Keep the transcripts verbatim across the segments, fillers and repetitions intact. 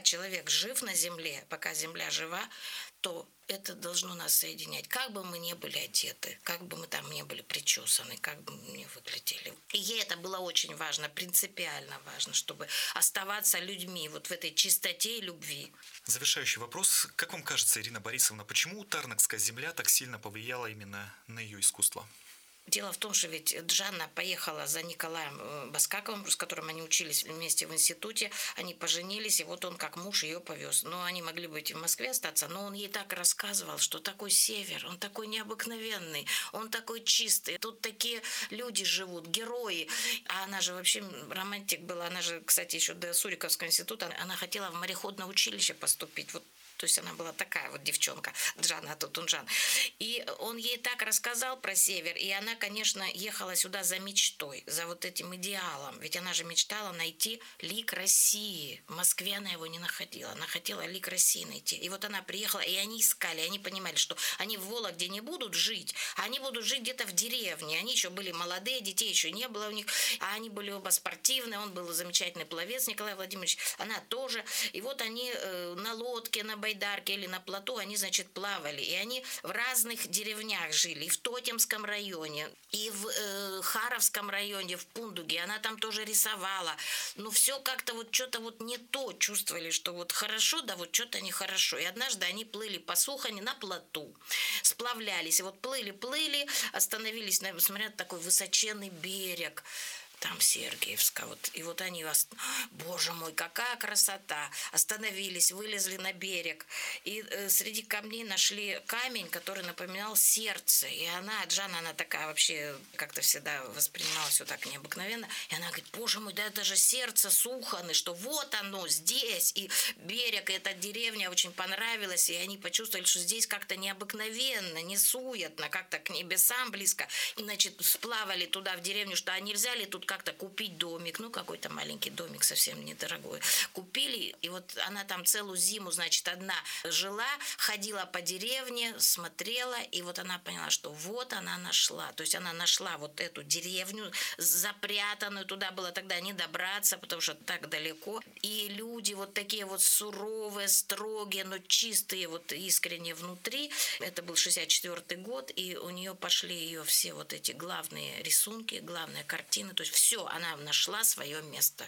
человек жив на земле, пока земля жива, то это должно нас соединять. Как бы мы ни были одеты, как бы мы там ни были причесаны, как бы мы ни выглядели. И ей это было очень важно, принципиально важно, чтобы оставаться людьми вот в этой чистоте и любви. Завершающий вопрос. Как вам кажется, Ирина Борисовна, почему Тарнакская земля так сильно повлияла именно на ее искусство? Дело в том, что ведь Джанна поехала за Николаем Баскаковым, с которым они учились вместе в институте. Они поженились, и вот он как муж ее повез. Но они могли быть в Москве остаться, но он ей так рассказывал, что такой север, он такой необыкновенный, он такой чистый. Тут такие люди живут, герои. А она же вообще романтик была. Она же, кстати, еще до Суриковского института, она хотела в мореходное училище поступить. Вот. То есть она была такая вот девчонка, Джанна Тутунжан. И он ей так рассказал про север, и она, конечно, ехала сюда за мечтой, за вот этим идеалом. Ведь она же мечтала найти лик России. В Москве она его не находила. Она хотела лик России найти. И вот она приехала, и они искали, они понимали, что они в Вологде не будут жить, а они будут жить где-то в деревне. Они еще были молодые, детей еще не было у них, а они были оба спортивные. Он был замечательный пловец, Николай Владимирович, она тоже. И вот они э, на лодке, на байдарке или на плоту, они, значит, плавали. И они в разных деревнях жили. И в Тотемском районе, и в э, Харовском районе, в Пундуге. Она там тоже рисовала. Но все как-то вот что-то вот не то чувствовали, что вот хорошо, да вот что-то нехорошо. И однажды они плыли по Сухани на плоту, сплавлялись. И вот плыли-плыли, остановились, на, смотрят, такой высоченный берег. Там Сергиевска. Вот. И вот они, боже мой, какая красота. Остановились, вылезли на берег. И э, среди камней нашли камень, который напоминал сердце. И она, Джанна, она такая вообще как-то всегда воспринимала все так необыкновенно. И она говорит, боже мой, да это же сердце Суханы, что вот оно здесь. И берег, и эта деревня очень понравилась. И они почувствовали, что здесь как-то необыкновенно, не суетно, как-то к небесам близко. И, значит, сплавали туда, в деревню, что а нельзя ли тут как-то купить домик, ну какой-то маленький домик, совсем недорогой. Купили, и вот она там целую зиму, значит, одна жила, ходила по деревне, смотрела, и вот она поняла, что вот она нашла. То есть она нашла вот эту деревню, запрятанную, туда было тогда не добраться, потому что так далеко. И люди вот такие вот суровые, строгие, но чистые, вот искренне внутри. Это был шестьдесят четвёртый год, и у нее пошли ее все вот эти главные рисунки, главные картины, то есть все, она нашла свое место.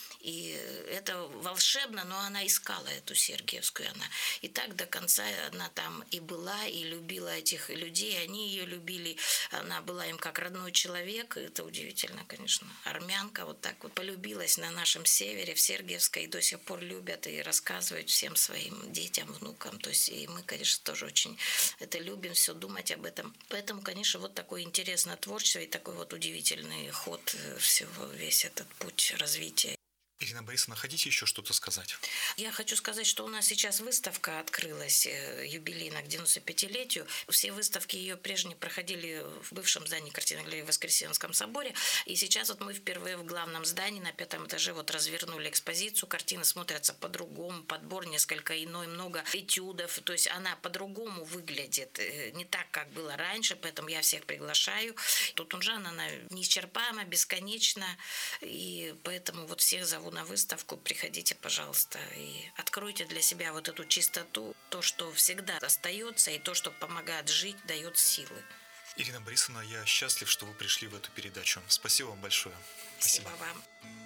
И это волшебно, но она искала эту Сергиевскую. Она. И так до конца она там и была, и любила этих людей, они ее любили. Она была им как родной человек. Это удивительно, конечно. Армянка вот так вот полюбилась на нашем севере, в Сергиевской, и до сих пор любят и рассказывают всем своим детям, внукам. То есть и мы, конечно, тоже очень это любим, все думать об этом. Поэтому, конечно, вот такое интересное творчество и такой вот удивительный ход всего, весь этот путь развития. Ирина Борисовна, хотите еще что-то сказать? Я хочу сказать, что у нас сейчас выставка открылась юбилейная к девяностопятилетию. Все выставки ее прежние проходили в бывшем здании картинной галереи в Воскресенском соборе. И сейчас вот мы впервые в главном здании на пятом этаже вот развернули экспозицию. Картины смотрятся по-другому, подбор несколько иной, много этюдов. То есть она по-другому выглядит, не так, как было раньше, поэтому я всех приглашаю. Тутунжан, она неисчерпаема, бесконечна, и поэтому вот всех зову на выставку, приходите, пожалуйста, и откройте для себя вот эту чистоту, то, что всегда остается, и то, что помогает жить, дает силы. Ирина Борисовна, я счастлив, что вы пришли в эту передачу. Спасибо вам большое. Спасибо, Спасибо вам.